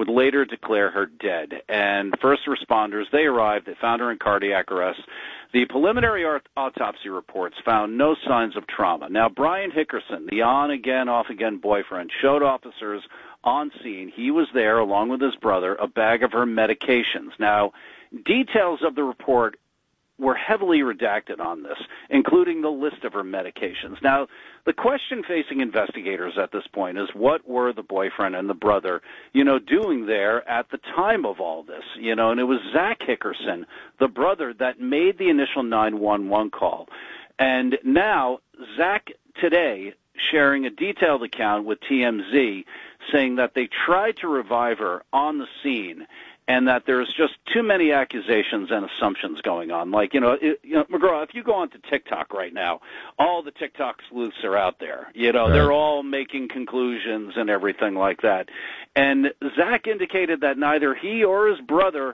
would later declare her dead. And first responders, they arrived. They found her in cardiac arrest. The preliminary autopsy reports found no signs of trauma. Now, Brian Hickerson, the on-again, off-again boyfriend, showed officers on scene. He was there, along with his brother, a bag of her medications. Now, details of the report were heavily redacted on this, including the list of her medications. Now, the question facing investigators at this point is, what were the boyfriend and the brother, doing there at the time of all this? And it was Zach Hickerson, the brother, that made the initial 911 call. And now, Zach today sharing a detailed account with TMZ saying that they tried to revive her on the scene, and that there's just too many accusations and assumptions going on. Like, McGraw, if you go onto TikTok right now, all the TikTok sleuths are out there. Right. They're all making conclusions and everything like that. And Zach indicated that neither he or his brother,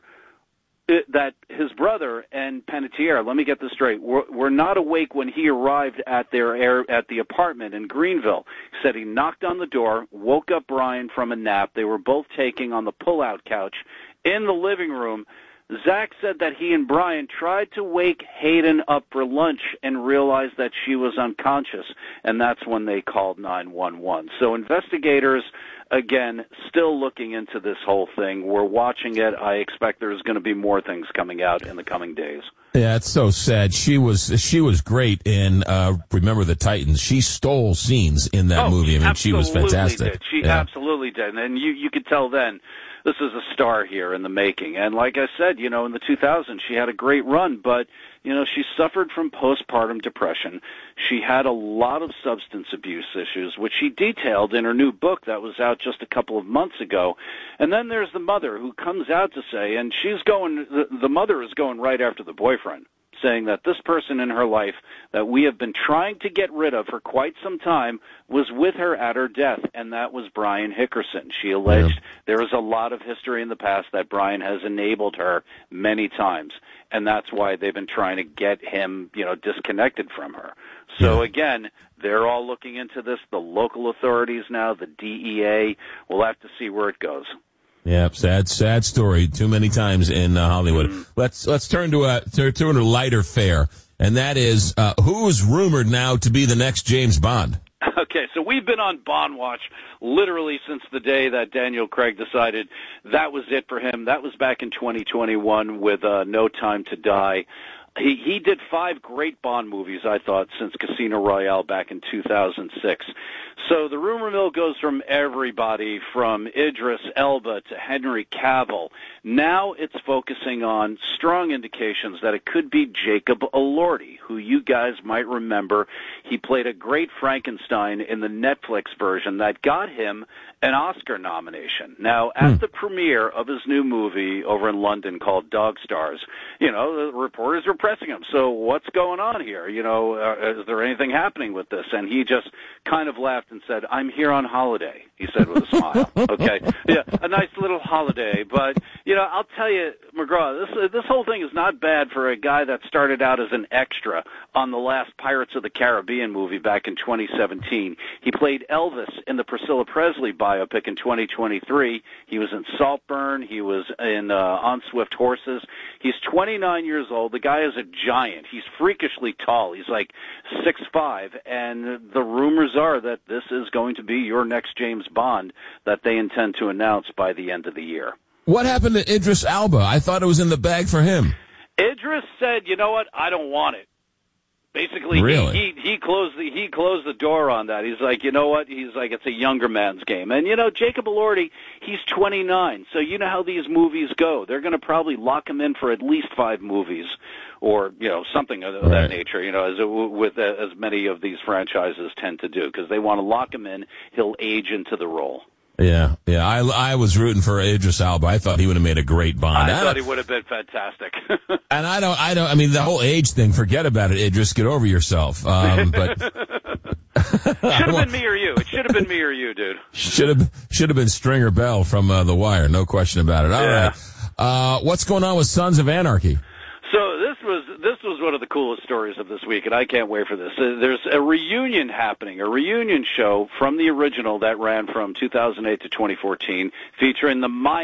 that his brother and Panettiere, let me get this straight, were not awake when he arrived at the apartment in Greenville. He said he knocked on the door, woke up Brian from a nap. They were both taking on the pull-out couch in the living room. Zach said that he and Brian tried to wake Hayden up for lunch and realized that she was unconscious, and that's when they called 911. So investigators, again, still looking into this whole thing. We're watching it. I expect there's going to be more things coming out in the coming days. Yeah, it's so sad. She was great in Remember the Titans. She stole scenes in that movie. I mean, she was fantastic. Did. She absolutely did. And you could tell then this is a star here in the making. And like I said, in the 2000s, she had a great run, but, she suffered from postpartum depression. She had a lot of substance abuse issues, which she detailed in her new book that was out just a couple of months ago. And then there's the mother who comes out to say, and the mother is going right after the boyfriend, saying that this person in her life that we have been trying to get rid of for quite some time was with her at her death, and that was Brian Hickerson. She alleged there is a lot of history in the past that Brian has enabled her many times, and that's why they've been trying to get him, disconnected from her. So again, they're all looking into this, the local authorities now, the DEA. We'll have to see where it goes. Yeah, sad story. Too many times in Hollywood. Let's turn to a lighter fare, and that is who is rumored now to be the next James Bond. Okay, so we've been on Bond watch literally since the day that Daniel Craig decided that was it for him. That was back in 2021 with No Time to Die. He did 5 great Bond movies, I thought, since Casino Royale back in 2006. So the rumor mill goes from everybody from Idris Elba to Henry Cavill. Now it's focusing on strong indications that it could be Jacob Elordi, who you guys might remember. He played a great Frankenstein in the Netflix version that got him an Oscar nomination. Now, at the premiere of his new movie over in London called Dog Stars, the reporters were pressing him. So what's going on here? Is there anything happening with this? And he just kind of laughed and said, "I'm here on holiday," he said with a smile. Okay. Yeah, a nice little holiday. But, I'll tell you, McGraw, this whole thing is not bad for a guy that started out as an extra on the last Pirates of the Caribbean movie back in 2017. He played Elvis in the Priscilla Presley biopic in 2023. He was in Saltburn. He was in On Swift Horses. He's 29 years old. The guy is a giant. He's freakishly tall. He's like 6'5", and the rumors are that this is going to be your next James Bond that they intend to announce by the end of the year. What happened to Idris Elba? I thought it was in the bag for him. Idris said, "You know what? I don't want it." Basically, really? he closed the door on that. He's like, you know what? He's like, it's a younger man's game. And, Jacob Elordi, he's 29. So you know how these movies go. They're going to probably lock him in for at least 5 movies or, something of that nature, as many of these franchises tend to do, because they want to lock him in. He'll age into the role. Yeah. I was rooting for Idris Elba. I thought he would have made a great Bond. I thought he would have been fantastic. And I mean, the whole age thing, forget about it, Idris. Get over yourself. But should have been me or you. It should have been me or you, dude. Should have been Stringer Bell from The Wire. No question about it. All right. What's going on with Sons of Anarchy? So this was one of the coolest stories of this week, and I can't wait for this. There's a reunion happening, a reunion show from the original that ran from 2008 to 2014, featuring the